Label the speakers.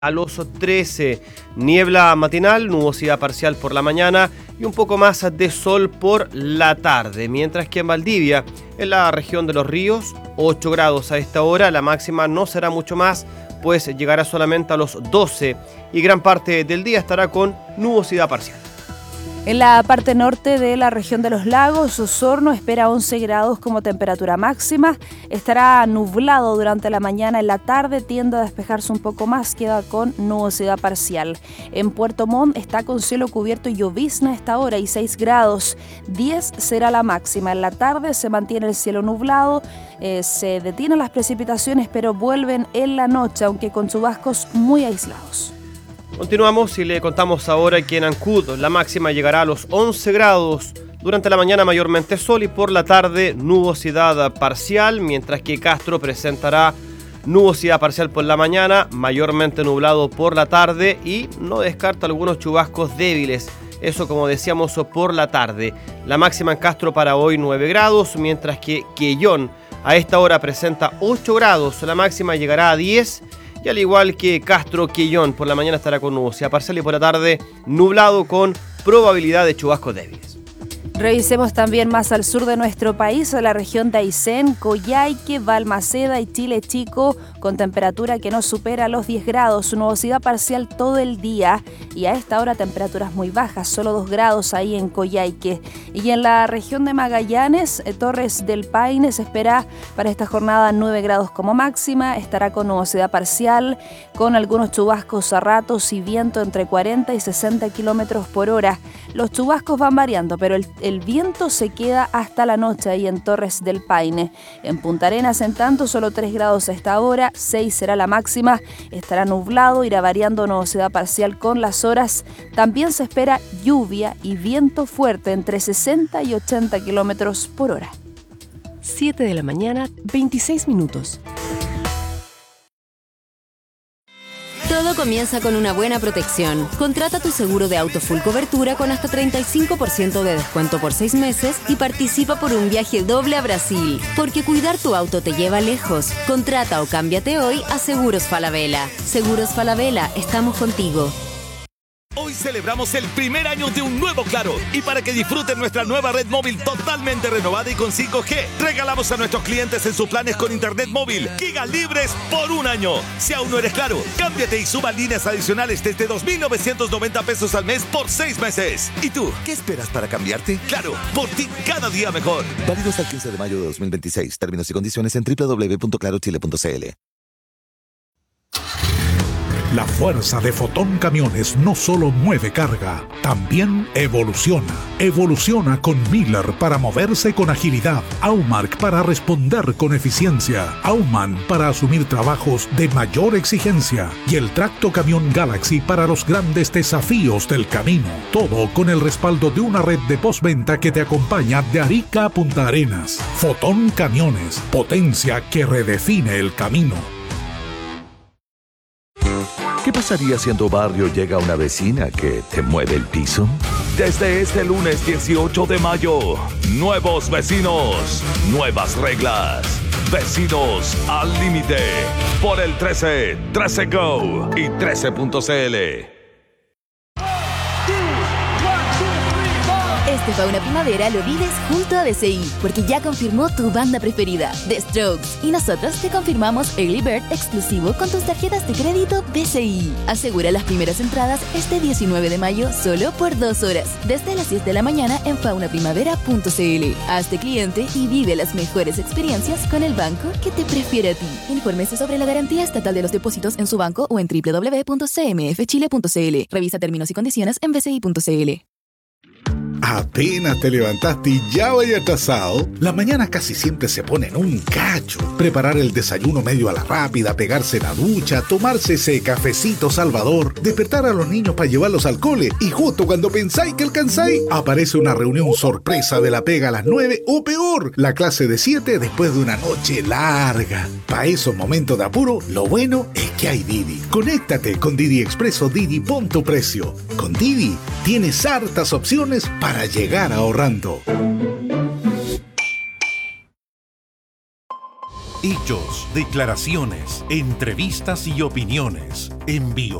Speaker 1: a los 13. Niebla matinal, nubosidad parcial por la mañana y un poco más de sol por la tarde. Mientras que en Valdivia, en la región de Los Ríos, 8 grados a esta hora. La máxima no será mucho más, pues llegará solamente a los 12 y gran parte del día estará con nubosidad parcial.
Speaker 2: En la parte norte de la región de los lagos, Osorno espera 11 grados como temperatura máxima. Estará nublado durante la mañana. En la tarde tiende a despejarse un poco más, queda con nubosidad parcial. En Puerto Montt está con cielo cubierto y llovizna a esta hora y 6 grados. 10 será la máxima. En la tarde se mantiene el cielo nublado, se detienen las precipitaciones, pero vuelven en la noche, aunque con chubascos muy aislados.
Speaker 1: Continuamos y le contamos ahora que en Ancud la máxima llegará a los 11 grados. Durante la mañana mayormente sol y por la tarde nubosidad parcial, mientras que Castro presentará nubosidad parcial por la mañana, mayormente nublado por la tarde y no descarta algunos chubascos débiles. Eso, como decíamos, por la tarde. La máxima en Castro para hoy 9 grados, mientras que Quellón a esta hora presenta 8 grados. La máxima llegará a 10. Y al igual que Castro, Quellón por la mañana estará con nubosidad parcial y por la tarde nublado con probabilidad de chubascos débiles.
Speaker 2: Revisemos también más al sur de nuestro país, a la región de Aysén, Coyhaique, Balmaceda y Chile Chico, con temperatura que no supera los 10 grados, nubosidad parcial todo el día y a esta hora temperaturas muy bajas, solo 2 grados ahí en Coyhaique. Y en la región de Magallanes, Torres del Paine se espera para esta jornada 9 grados como máxima, estará con nubosidad parcial, con algunos chubascos a ratos y viento entre 40 y 60 kilómetros por hora. Los chubascos van variando, pero el viento se queda hasta la noche ahí en Torres del Paine. En Punta Arenas, en tanto, solo 3 grados a esta hora, 6 será la máxima, estará nublado, irá variando nubosidad parcial con las horas. También se espera lluvia y viento fuerte entre 60 y 80 kilómetros por hora.
Speaker 3: 7 de la mañana, 26 minutos.
Speaker 4: Todo comienza con una buena protección. Contrata tu seguro de auto full cobertura con hasta 35% de descuento por 6 meses y participa por un viaje doble a Brasil. Porque cuidar tu auto te lleva lejos. Contrata o cámbiate hoy a Seguros Falabella. Seguros Falabella, estamos contigo.
Speaker 5: Hoy celebramos el primer año de un nuevo Claro y para que disfruten nuestra nueva red móvil totalmente renovada y con 5G, regalamos a nuestros clientes en sus planes con internet móvil gigas libres por un año. Si aún no eres Claro, cámbiate y suba líneas adicionales desde 2.990 pesos al mes por 6 meses. ¿Y tú, qué esperas para cambiarte? Claro, por ti cada día mejor.
Speaker 6: Válido hasta el 15 de mayo de 2026. Términos y condiciones en www.clarochile.cl.
Speaker 7: La fuerza de Fotón Camiones no solo mueve carga, también evoluciona. Evoluciona con Miller para moverse con agilidad, Aumark para responder con eficiencia, Aumann para asumir trabajos de mayor exigencia y el Tracto Camión Galaxy para los grandes desafíos del camino. Todo con el respaldo de una red de postventa que te acompaña de Arica a Punta Arenas. Fotón Camiones, potencia que redefine el camino.
Speaker 6: ¿Qué pasaría si en tu barrio llega una vecina que te mueve el piso?
Speaker 5: Desde este lunes 18 de mayo, nuevos vecinos, nuevas reglas. Vecinos al límite. Por el 13, 13 Go y 13.cl.
Speaker 4: Este Fauna Primavera lo vives junto a DCI, porque ya confirmó tu banda preferida, The Strokes. Y nosotros te confirmamos Early Bird exclusivo con tus tarjetas de crédito DCI. Asegura las primeras entradas este 19 de mayo solo por 2 horas, desde las 10 de la mañana en faunaprimavera.cl. Hazte cliente y vive las mejores experiencias con el banco que te prefiere a ti. Infórmese sobre la garantía estatal de los depósitos en su banco o en www.cmfchile.cl. Revisa términos y condiciones en bci.cl.
Speaker 7: Apenas te levantaste y ya vaya atrasado. La mañana casi siempre se pone en un cacho. Preparar el desayuno medio a la rápida, pegarse la ducha, tomarse ese cafecito salvador, despertar a los niños para llevarlos al cole y justo cuando pensáis que alcanzáis, aparece una reunión sorpresa de la pega a las 9 o peor, la clase de 7 después de una noche larga. Para esos momentos de apuro, lo bueno es que hay Didi. Conéctate con Didi Expreso Didi, pon tu precio. Con Didi tienes hartas opciones para llegar ahorrando.
Speaker 8: Hechos, declaraciones, entrevistas y opiniones. En